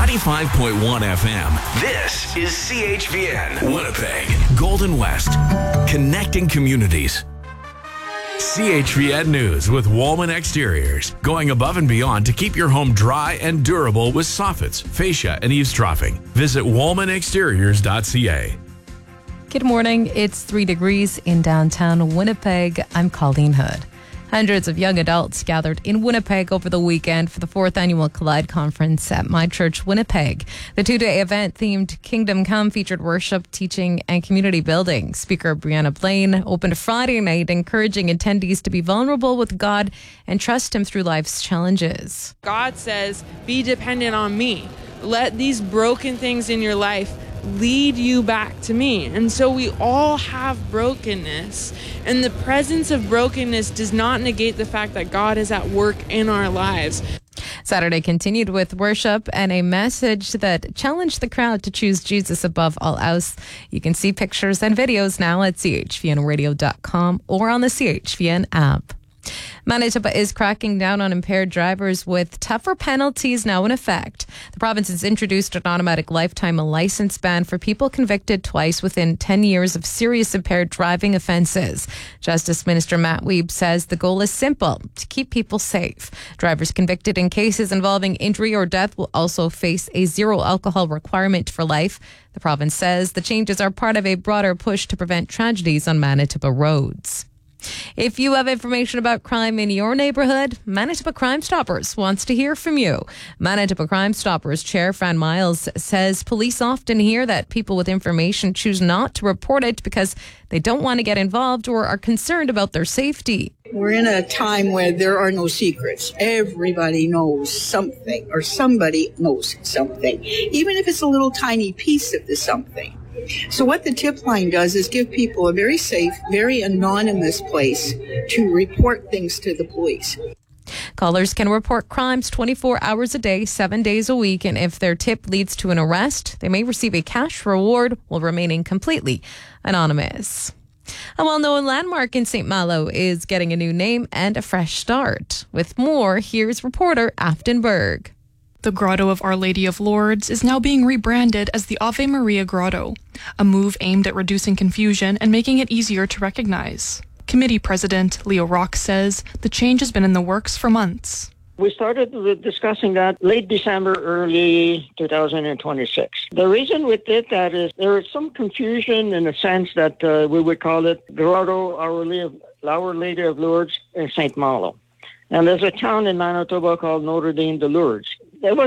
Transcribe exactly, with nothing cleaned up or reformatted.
ninety-five point one F M. This is C H V N, Winnipeg, Golden West, connecting communities. C H V N News with Woolman Exteriors. Going above and beyond to keep your home dry and durable with soffits, fascia, and eavesdropping. Visit woolman exteriors dot c a. Good morning. It's three degrees in downtown Winnipeg. I'm Colleen Hood. Hundreds of young adults gathered in Winnipeg over the weekend for the fourth annual Collide Conference at My Church Winnipeg. The two-day event themed Kingdom Come featured worship, teaching, and community building. Speaker Brianna Blaine opened Friday night, encouraging attendees to be vulnerable with God and trust Him through life's challenges. God says, be dependent on me. Let these broken things in your life lead you back to me. And so we all have brokenness, and the presence of brokenness does not negate the fact that God is at work in our lives. Saturday continued with worship and a message that challenged the crowd to choose Jesus above all else. You can see pictures and videos now at c h v n radio dot com or on the C H V N app. Manitoba is cracking down on impaired drivers with tougher penalties now in effect. The province has introduced an automatic lifetime license ban for people convicted twice within ten years of serious impaired driving offences. Justice Minister Matt Wiebe says the goal is simple: to keep people safe. Drivers convicted in cases involving injury or death will also face a zero alcohol requirement for life. The province says the changes are part of a broader push to prevent tragedies on Manitoba roads. If you have information about crime in your neighbourhood, Manitoba Crime Stoppers wants to hear from you. Manitoba Crime Stoppers Chair Fran Miles says police often hear that people with information choose not to report it because they don't want to get involved or are concerned about their safety. We're in a time where there are no secrets. Everybody knows something, or somebody knows something, even if it's a little tiny piece of the something. So what the tip line does is give people a very safe, very anonymous place to report things to the police. Callers can report crimes twenty-four hours a day, seven days a week, and if their tip leads to an arrest, they may receive a cash reward while remaining completely anonymous. A well-known landmark in Saint Malo is getting a new name and a fresh start. With more, here's reporter Afton Berg. The Grotto of Our Lady of Lourdes is now being rebranded as the Ave Maria Grotto, a move aimed at reducing confusion and making it easier to recognize. Committee President Leo Rock says the change has been in the works for months. We started discussing that late December, early two thousand twenty-six. The reason we did that is there is some confusion in the sense that uh, we would call it Grotto Our Lady of, Our Lady of Lourdes in Saint Malo. And there's a town in Manitoba called Notre Dame de Lourdes. There was